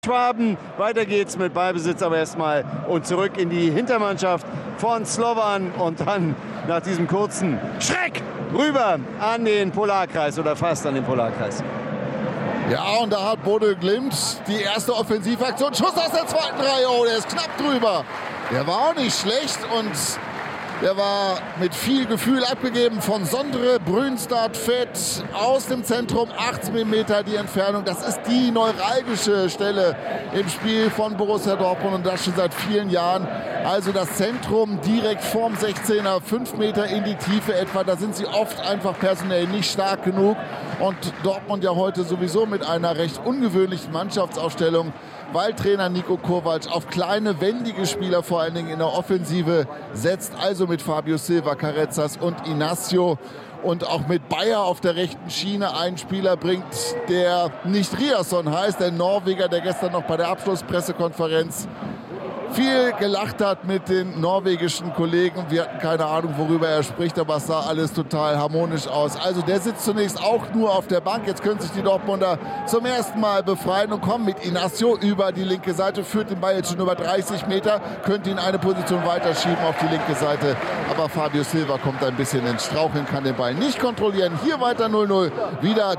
Schwaben. Weiter geht's mit Ballbesitz aber erstmal und zurück in die Hintermannschaft von Slovan und dann nach diesem kurzen Schreck rüber an den Polarkreis oder fast an den Polarkreis. Ja, und da hat Bodø Glimt die erste Offensivaktion. Schuss aus der zweiten Reihe. Oh, der ist knapp drüber. Der war auch nicht schlecht und der war mit viel Gefühl abgegeben von Sondre Brünstad Fett aus dem Zentrum. 18 Meter die Entfernung. Das ist die neuralgische Stelle im Spiel von Borussia Dortmund und das schon seit vielen Jahren. Also das Zentrum direkt vorm 16er, 5 Meter in die Tiefe etwa. Da sind sie oft einfach personell nicht stark genug. Und Dortmund ja heute sowieso mit einer recht ungewöhnlichen Mannschaftsaufstellung, weil Trainer Niko Kovac auf kleine, wendige Spieler vor allen Dingen in der Offensive setzt. Also mit Fabio Silva, Carrezzas und Inacio. Und auch mit Bayer auf der rechten Schiene einen Spieler bringt, der nicht Riasson heißt, der Norweger, der gestern noch bei der Abschlusspressekonferenz viel gelacht hat mit den norwegischen Kollegen. Wir hatten keine Ahnung, worüber er spricht, aber es sah alles total harmonisch aus. Also der sitzt zunächst auch nur auf der Bank. Jetzt können sich die Dortmunder zum ersten Mal befreien und kommen mit Inacio über die linke Seite. Führt den Ball jetzt schon über 30 Meter, könnte ihn eine Position weiterschieben auf die linke Seite. Aber Fabio Silva kommt ein bisschen ins Straucheln, kann den Ball nicht kontrollieren. Hier weiter 0-0. Wieder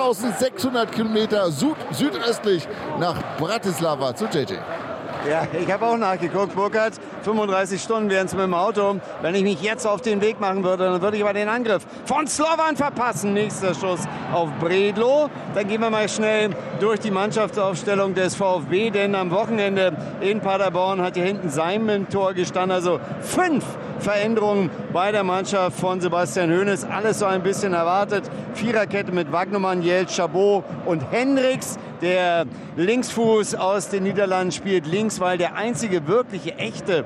3600 Kilometer südöstlich nach Bratislava zu JJ. Ja, ich habe auch nachgeguckt, Burkhard. 35 Stunden wären es mit dem Auto. Wenn ich mich jetzt auf den Weg machen würde, dann würde ich aber den Angriff von Slovan verpassen. Nächster Schuss auf Bredlo. Dann gehen wir mal schnell durch die Mannschaftsaufstellung des VfB, denn am Wochenende in Paderborn hat hier hinten Seim im Tor gestanden. Also 5 Veränderungen bei der Mannschaft von Sebastian Hoeneß. Alles so ein bisschen erwartet. Viererkette mit Wagnumann, Jeltsch, Chabot und Hendricks. Der Linksfuß aus den Niederlanden spielt links, weil der einzige wirkliche, echte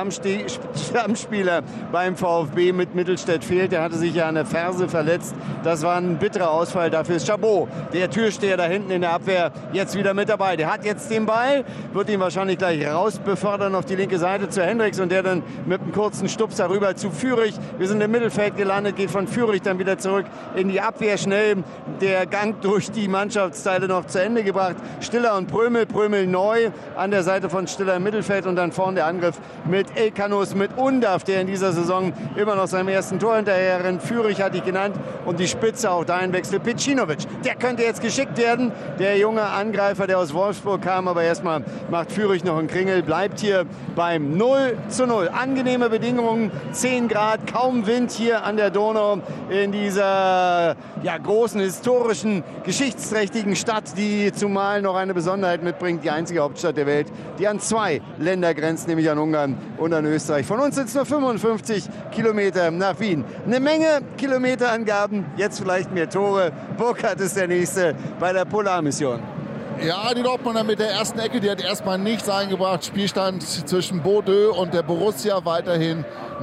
Stammspieler beim VfB mit Mittelstädt fehlt. Der hatte sich ja an der Ferse verletzt. Das war ein bitterer Ausfall. Dafür ist Chabot, der Türsteher da hinten in der Abwehr, jetzt wieder mit dabei. Der hat jetzt den Ball, wird ihn wahrscheinlich gleich raus befördern auf die linke Seite zu Hendricks und der dann mit einem kurzen Stupser rüber zu Führig. Wir sind im Mittelfeld gelandet, geht von Führig dann wieder zurück in die Abwehr. Schnell der Gang durch die Mannschaftsteile noch zu Ende gebracht. Stiller und Prömel neu an der Seite von Stiller im Mittelfeld und dann vorne der Angriff mit Elkanus, mit Undav, der in dieser Saison immer noch seinem ersten Tor hinterher rennt. Führig hatte ich genannt und die Spitze auch dahin wechselt. Pecinovic, der könnte jetzt geschickt werden. Der junge Angreifer, der aus Wolfsburg kam, aber erstmal macht Führig noch einen Kringel, bleibt hier beim 0:0. Angenehme Bedingungen, 10 Grad, kaum Wind hier an der Donau in dieser großen, historischen, geschichtsträchtigen Stadt, die zumal noch eine Besonderheit mitbringt, die einzige Hauptstadt der Welt, die an 2 Länder grenzt, nämlich an Ungarn und an Österreich. Von uns sind es nur 55 Kilometer nach Wien. Eine Menge Kilometerangaben, jetzt vielleicht mehr Tore. Burkhardt ist der Nächste bei der Polarmission. Ja, die Dortmunder mit der ersten Ecke, die hat erstmal nichts eingebracht. Spielstand zwischen Bodø und der Borussia weiterhin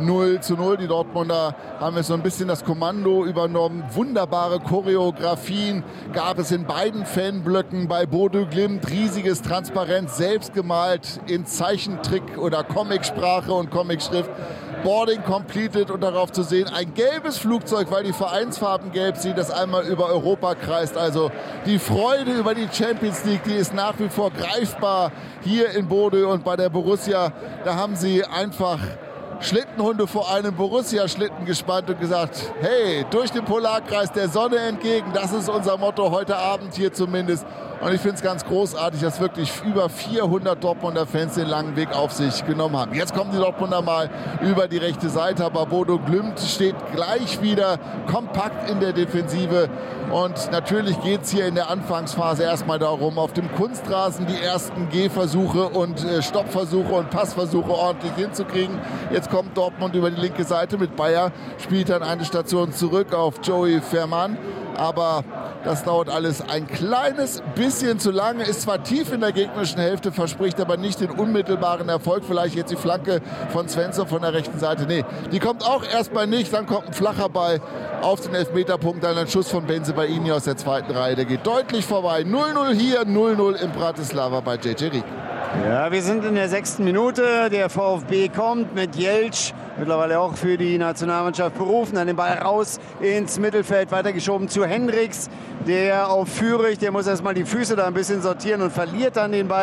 0:0. Die Dortmunder haben jetzt so ein bisschen das Kommando übernommen. Wunderbare Choreografien gab es in beiden Fanblöcken bei Bodø Glimt. Riesiges Transparenz, selbst gemalt in Zeichentrick oder Comicsprache und Comicschrift. Boarding completed und darauf zu sehen ein gelbes Flugzeug, weil die Vereinsfarben gelb sind, das einmal über Europa kreist. Also die Freude über die Champions League, die ist nach wie vor greifbar hier in Bodø und bei der Borussia. Da haben sie einfach Schlittenhunde vor einem Borussia-Schlitten gespannt und gesagt, hey, durch den Polarkreis der Sonne entgegen, das ist unser Motto heute Abend hier zumindest. Und ich finde es ganz großartig, dass wirklich über 400 Dortmunder Fans den langen Weg auf sich genommen haben. Jetzt kommen die Dortmunder mal über die rechte Seite, aber Bodø Glimt steht gleich wieder kompakt in der Defensive. Und natürlich geht es hier in der Anfangsphase erstmal darum, auf dem Kunstrasen die ersten Gehversuche und Stoppversuche und Passversuche ordentlich hinzukriegen. Jetzt kommt Dortmund über die linke Seite mit Bayer, spielt dann eine Station zurück auf Joey Veerman. Aber das dauert alles ein kleines bisschen zu lange. Ist zwar tief in der gegnerischen Hälfte, verspricht aber nicht den unmittelbaren Erfolg. Vielleicht jetzt die Flanke von Svensson von der rechten Seite. Nee, die kommt auch erstmal nicht. Dann kommt ein flacher Ball auf den Elfmeterpunkt. Dann ein Schuss von Bensebaini aus der zweiten Reihe. Der geht deutlich vorbei. 0:0 hier, 0:0 in Bratislava bei JJ Rieck. Ja, wir sind in der 6. Minute. Der VfB kommt mit Jeltsch, mittlerweile auch für die Nationalmannschaft berufen, an den Ball raus ins Mittelfeld, weitergeschoben zu Hendricks, der auf Führig, der muss erstmal die Füße da ein bisschen sortieren und verliert dann den Ball.